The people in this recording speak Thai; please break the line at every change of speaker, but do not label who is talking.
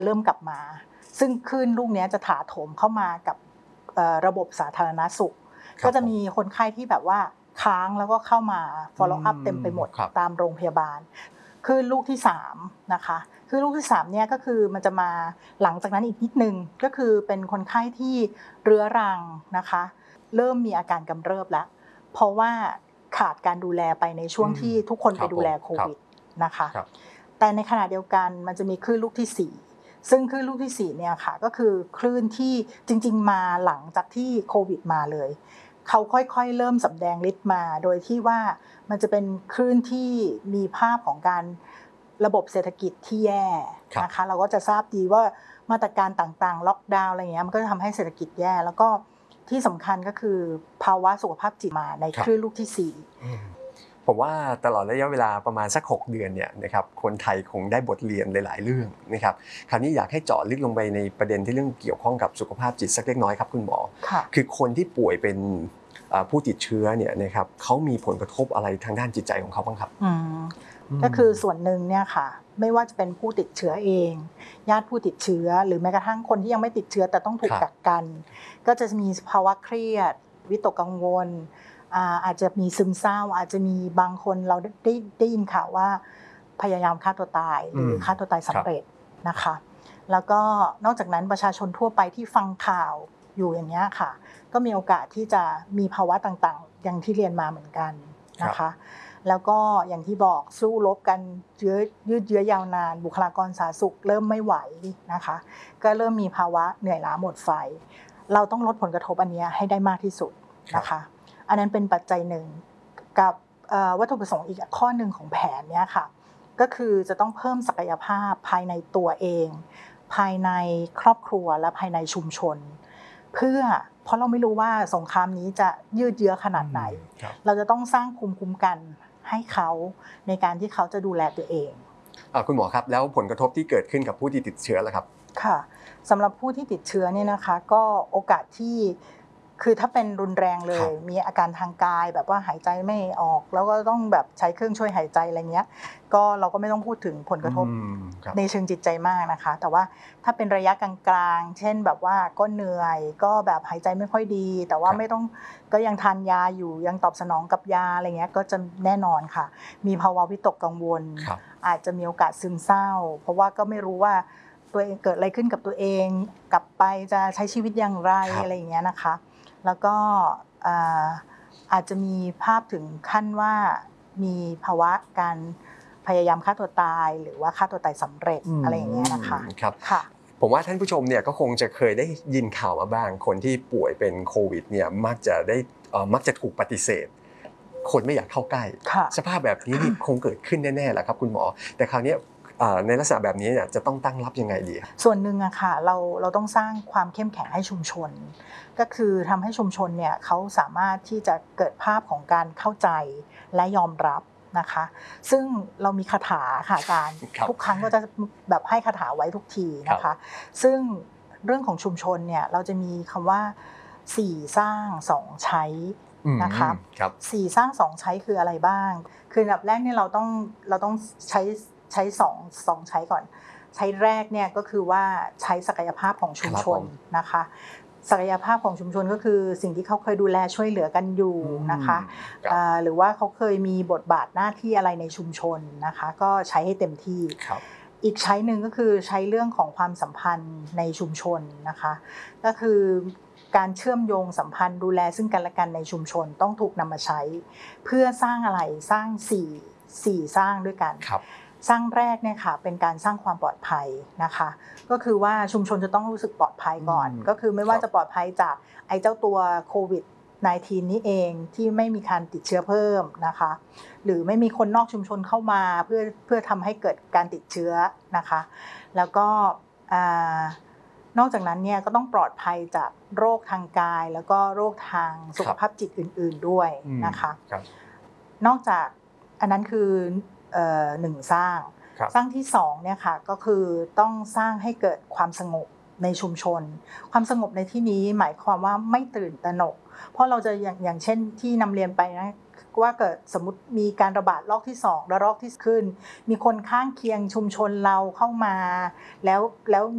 เริ่มกลับมาซึ่งคลื่นลูกนี้จะถาโถมเข้ามากับระบบสาธารณสุขก็จะมีคนไข้ที่แบบว่าค้างแล้วก็เข้ามา follow up เต็มไปหมดตามโรงพยาบาลคลื่นลูกที่3นะคะคลื่นลูกที่3เนี่ยก็คือมันจะมาหลังจากนั้นอีกนิดนึงก็คือเป็นคนไข้ที่เรื้อรังนะคะเริ่มมีอาการกำเริบแล้วเพราะว่าขาดการดูแลไปในช่วงที่ทุกคนไปดูแลโควิดนะคะแต่ในขณะเดียวกันมันจะมีคลื่นลูกที่4ซึ่งคลื่นลูกที่4เนี่ยค่ะก็คือคลื่นที่จริงๆมาหลังจากที่โควิดมาเลยเขาค่อยๆเริ่มสำแดงฤทธิ์มาโดยที่ว่ามันจะเป็นคลื่นที่มีภาพของการระบบเศรษฐกิจที่แย่นะคะเราก็จะทราบดีว่ามาตรการต่างๆล็อกดาวน์อะไรอย่างเงี้ยมันก็จะทำให้เศรษฐกิจแย่แล้วก็ที่สำคัญก็คือภาวะสุขภาพจิตมาในคลื่นลูกที่4
ผมว่าตลอดระยะเวลาประมาณสัก6เดือนเนี่ยนะครับคนไทยคงได้บทเรียนหลายๆเรื่องนะครับคราวนี้อยากให้เจาะลึกลงไปในประเด็นที่เรื่องเกี่ยวข้องกับสุขภาพจิตสักเล็กน้อยครับคุณหมอคือคนที่ป่วยเป็นผู้ติดเชื้อเนี่ยนะครับเขามีผลกระทบอะไรทางด้านจิตใจของเขาบ้างครับ
ก็คือส่วนหนึ่งเนี่ยค่ะไม่ว่าจะเป็นผู้ติดเชื้อเองญาติผู้ติดเชื้อหรือแม้กระทั่งคนที่ยังไม่ติดเชื้อแต่ต้องถูกกักกันก็จะมีภาวะเครียดวิตกกังวลอาจจะมีซึมเศร้าอาจจะมีบางคนเราได้ยินข่าวว่าพยายามฆ่าตัวตายหรือฆ่าตัวตายสำเร็จนะคะแล้วก็นอกจากนั้นประชาชนทั่วไปที่ฟังข่าวอยู่อย่างเงี้ยค่ะก็มีโอกาสที่จะมีภาวะต่างๆอย่างที่เรียนมาเหมือนกันนะคะแล้วก็อย่างที่บอกสู้รบกันยืดเยื้อยาวนานบุคลากรสาธารณสุขเริ่มไม่ไหวนะคะก็เริ่มมีภาวะเหนื่อยล้าหมดไฟเราต้องลดผลกระทบอันนี้ให้ได้มากที่สุดนะคะอันนั้นเป็นปัจจัยหนึ่งกับวัตถุประสงค์อีกข้อหนึ่งของแผนเนี้ยค่ะก็คือจะต้องเพิ่มศักยภาพภายในตัวเองภายในครอบครัวและภายในชุมชนเพราะเราไม่รู้ว่าสงครามนี้จะยืดเยื้อขนาดไหนเราจะต้องสร้างภูมิคุ้มกันให้เขาในการที่เขาจะดูแลตัวเอง
คุณหมอครับแล้วผลกระทบที่เกิดขึ้นกับผู้ที่ติดเชื้อล่ะครับ
ค่ะสำหรับผู้ที่ติดเชื้อเนี่ยนะคะก็โอกาสที่คือถ้าเป็นรุนแรงเลยมีอาการทางกายแบบว่าหายใจไม่ออกแล้วก็ต้องแบบใช้เครื่องช่วยหายใจอะไรเงี้ยก็เราก็ไม่ต้องพูดถึงผลกระทบในเชิงจิตใจมากนะคะแต่ว่าถ้าเป็นระยะกลางๆเช่นแบบว่าก็เหนื่อยก็แบบหายใจไม่ค่อยดีแต่ว่าไม่ต้องก็ยังทานยาอยู่ยังตอบสนองกับยาอะไรเงี้ยก็จะแน่นอนค่ะมีภาวะวิตกกังวลอาจจะมีโอกาสซึมเศร้าเพราะว่าก็ไม่รู้ว่าตัวเองเกิดอะไรขึ้นกับตัวเองกลับไปจะใช้ชีวิตอย่างไรอะไรอย่างเงี้ยนะคะแล้วก็อาจจะมีภาพถึงขั้นว่ามีภาวะการพยายามฆ่าตัวตายหรือว่าฆ่าตัวตายสำเร็จอะไรอย่างเงี้ยนะคะ
ครับผมว่าท่านผู้ชมเนี่ยก็คงจะเคยได้ยินข่าวมาบ้างคนที่ป่วยเป็นโควิดเนี่ยมักจะถูกปฏิเสธคนไม่อยากเข้าใกล้สภาพแบบนี้นี่คงเกิดขึ้นแน่ๆแหละครับคุณหมอแต่คราวนี้ในลักษณะแบบนี้เนี่ยจะต้องตั้งรับยังไงดี
ส่วนหนึ่งอะค่ะเราต้องสร้างความเข้มแข็งให้ชุมชนก็คือทำให้ชุมชนเนี่ยเขาสามารถที่จะเกิดภาพของการเข้าใจและยอมรับนะคะซึ่งเรามีคาถาค่ะอาจารย์ทุกครั้งก็จะแบบให้คาถาไว้ทุกทีนะคะซึ่งเรื่องของชุมชนเนี่ยเราจะมีคำว่า4สร้าง2ใช้นะคะ4สร้าง2ใช้คืออะไรบ้างคืออันดับแรกเนี่ยเราต้องใช้2ใช้ก่อนใช้แรกเนี่ยก็คือว่าใช้ศักยภาพของชุมชนนะคะศักยภาพของชุมชนก็คือสิ่งที่เขาเคยดูแลช่วยเหลือกันอยู่นะคะหรือว่าเขาเคยมีบทบาทหน้าที่อะไรในชุมชนนะคะก็ใช้ให้เต็มที่อีกใช้หนึ่งก็คือใช้เรื่องของความสัมพันธ์ในชุมชนนะคะก็คือการเชื่อมโยงสัมพันธ์ดูแลซึ่งกันและกันในชุมชนต้องถูกนำมาใช้เพื่อสร้างอะไรสร้าง4สร้างด้วยกันสร้างแรกเนี่ยค่ะเป็นการสร้างความปลอดภัยนะคะก็คือว่าชุมชนจะต้องรู้สึกปลอดภัยก่อนก็คือไม่ว่าจะปลอดภัยจากไอ้เจ้าตัวโควิด-19 นี้เองที่ไม่มีการติดเชื้อเพิ่มนะคะหรือไม่มีคนนอกชุมชนเข้ามาเพื่อทำให้เกิดการติดเชื้อนะคะแล้วก็นอกจากนั้นเนี่ยก็ต้องปลอดภัยจากโรคทางกายแล้วก็โรคทางสุขภาพจิตอื่นๆด้วยนะคะนอกจากอันนั้นคือ1สร้างที่2เนี่ยค่ะก็คือต้องสร้างให้เกิดความสงบในชุมชนความสงบในที่นี้หมายความว่าไม่ตื่นตระหนกเพราะเราจะอย่างเช่นที่นำเรียนไปนะว่าเกิดสมมุติมีการระบาดรอบที่2และรอบที่ขึ้นมีคนข้างเคียงชุมชนเราเข้ามาแล้ว